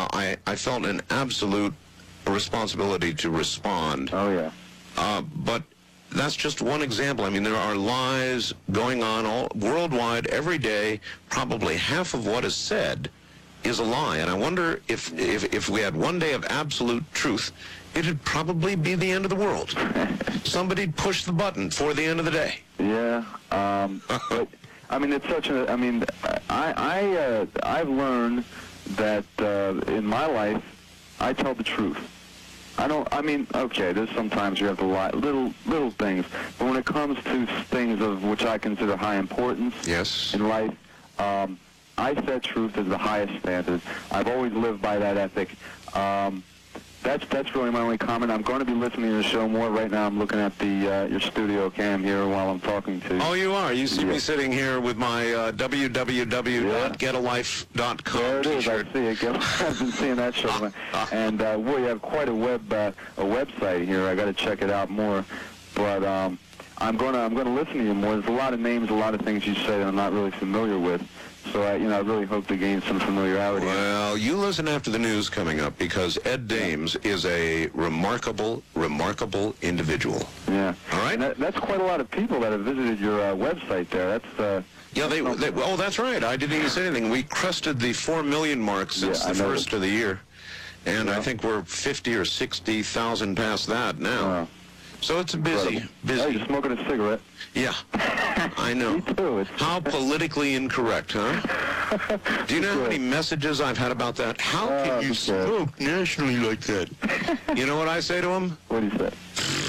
I felt an absolute responsibility to respond. Oh, yeah. But that's just one example. I mean, there are lies going on all worldwide every day. Probably half of what is said is a lie. And I wonder if we had one day of absolute truth, it'd probably be the end of the world. Somebody'd push the button for the end of the day. Yeah. But, I mean, it's such a... I mean, I've learned that in my life, I tell the truth. I mean, okay, there's sometimes you have to lie, little things, but when it comes to things of which I consider high importance in life, I set truth as the highest standard. I've always lived by that ethic. That's really my only comment. I'm going to be listening to the show more. Right now I'm looking at your studio cam here while I'm talking to you. Oh, you are? You see me sitting here with my www.getalife.com there it t-shirt. is. I see it. I've been seeing that show. And boy, you have quite a website here. I got to check it out more. But I'm going to listen to you more. There's a lot of names, a lot of things you say that I'm not really familiar with. So, I really hope to gain some familiarity. Well, you listen after the news coming up, because Ed Dames is a remarkable, remarkable individual. Yeah. All right? And that's quite a lot of people that have visited your website there. That's... yeah, oh, that's right. I didn't even say anything. We crested the 4 million mark since the first of the year. And I think we're 50 or 60,000 past that now. So it's busy. Hey, you're smoking a cigarette. Yeah, I know. Me too. How politically incorrect, huh? Do you know how many messages I've had about that? How can you smoke nationally like that? You know what I say to them? What do you say?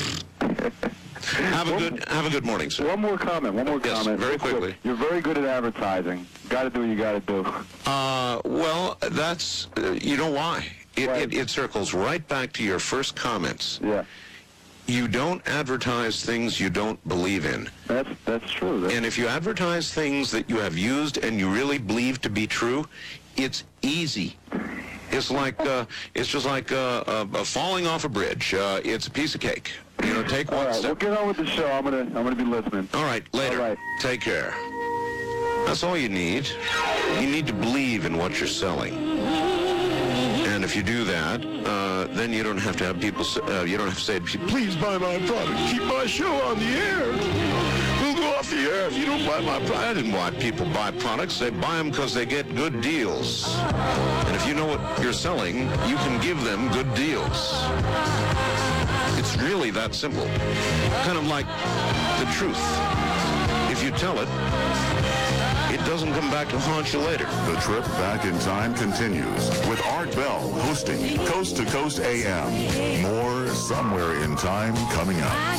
Have a good morning, sir. One more comment. Yes, very quickly. You're very good at advertising. Got to do what you got to do. Well, that's you know why? It circles right back to your first comments. Yeah. You don't advertise things you don't believe in. That's true. And if you advertise things that you have used and you really believe to be true, it's easy. It's like it's just like falling off a bridge. It's a piece of cake. You know, take one step. We'll get on with the show. I'm gonna be listening. All right, later. All right. Take care. That's all you need. You need to believe in what you're selling. And if you do that, then you don't have to have people. You don't have to say, "Please buy my product. Keep my show on the air. We'll go off the air if you don't buy my product." I didn't want people to buy products. They buy them because they get good deals. And if you know what you're selling, you can give them good deals. It's really that simple. Kind of like the truth. If you tell it, it doesn't come back to haunt you later. The trip back in time continues with Art Bell hosting Coast to Coast AM. More Somewhere in Time coming up.